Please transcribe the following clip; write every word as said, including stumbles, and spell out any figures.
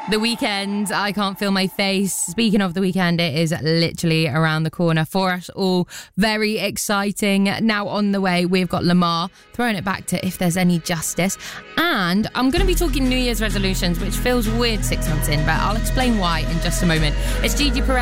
The weekend, I can't feel my face. Speaking of the weekend, it is literally around the corner for us all. Very exciting. Now on the way, we've got Lamar throwing it back to If There's Any Justice. And I'm going to be talking New Year's resolutions, which feels weird six months in, but I'll explain why in just a moment. It's Gigi Perez.